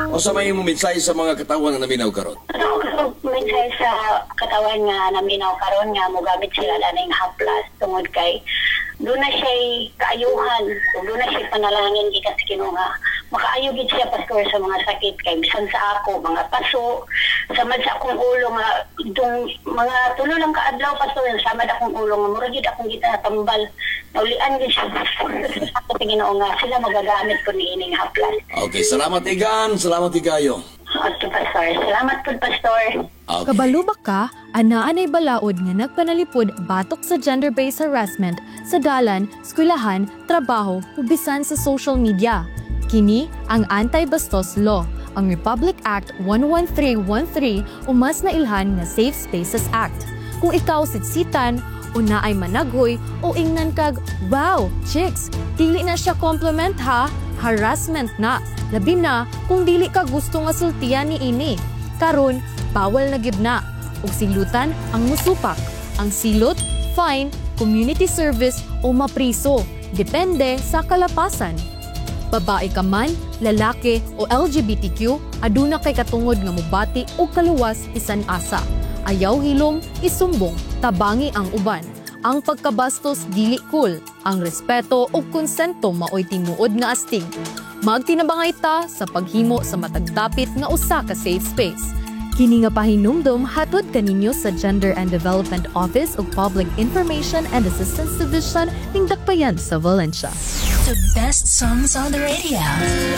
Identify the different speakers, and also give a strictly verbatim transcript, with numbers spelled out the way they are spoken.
Speaker 1: O sa may mo mensahe sa mga katawan na naminaw karon?
Speaker 2: Ano mensahe sa katawan nga naminaw karon nga mogamit sila laning haplas tungod kay doon na siya kaayuhan, doon na siya panalangin gikan sa Ginoo nga makaayo gid siya pastor sa mga sakit kay bisan sa ako mga paso samad sa akong ulo nga itong mga tulo lang kaadlaw pastor samad akong ulo nga mura gid akong gitatambal naulian gid siya ako sa Ginoo nga sila magagamit ko niining haplas.
Speaker 1: Okay, salamat Igan, salamat Igayo.
Speaker 2: Okay, pastor. Salamat po, pastor.
Speaker 1: Okay.
Speaker 3: Kabalubak ka, anaan ay balaod nga nagpanalipod batok sa gender-based harassment sa dalan, eskwelahan, trabaho, o bisan sa social media. Kini ang Anti-Bastos Law, ang Republic Act one one three one three o mas nailhan nga Safe Spaces Act. Kung ikaw sitsitan, o naay managhoy o ingnan kag, wow, chicks, dili na siya compliment ha, harassment na. Labi na kung dili ka gusto nga sultian ni ini. Karon, bawal na gib na. Ug silutan ang musupak. Ang silot, fine, community service o mapriso. Depende sa kalapasan. Babae ka man, lalaki o L G B T Q, aduna kay katungod nga mubati o kaluwas bisan asa. Ayaw hilom, isumbong, tabangi ang uban. Ang pagkabastos dili cool. Ang respeto o konsento maoy tinuod nga astig. Magtinabangay ta sa paghimo sa matagtapit nga usa ka safe space. Kini nga pahinumdom hatod kaninyo sa Gender and Development Office ug Public Information and Assistance Division ning Dakbayan sa Valencia.
Speaker 4: The best songs on the radio,